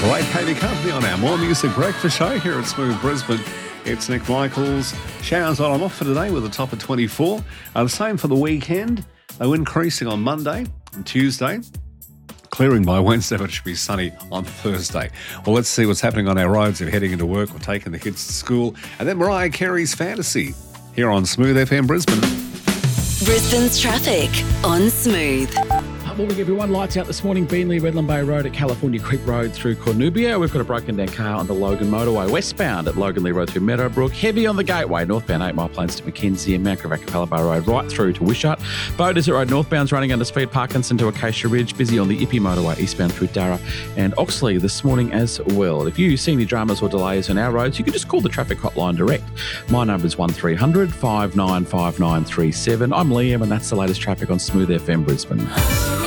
Great to have your company on our More Music Breakfast show here at Smooth Brisbane. It's Nick Michaels. Showers on and off for today with a top of 24. The same for the weekend. Though increasing on Monday and Tuesday. Clearing by Wednesday, but it should be sunny on Thursday. Well, let's see what's happening on our roads. If heading into work or taking the kids to school. And then Mariah Carey's Fantasy here on Smooth FM Brisbane. Brisbane's traffic on Smooth. Morning, everyone. Lights out this morning. Beenleigh, Redland Bay Road at California Creek Road through Cornubia. We've got a broken down car on the Logan Motorway. Westbound at Logan Lee Road through Meadowbrook. Heavy on the Gateway. Northbound 8 Mile Plains to Mackenzie and Mount Gravatt Road right through to Wishart. Bow Desert Road northbound's running under speed. Parkinson to Acacia Ridge. Busy on the Ippy Motorway eastbound through Darra and Oxley this morning as well. If you see any dramas or delays on our roads, you can just call the traffic hotline direct. My number is 1300 595937. I'm Liam and that's the latest traffic on Smooth FM Brisbane.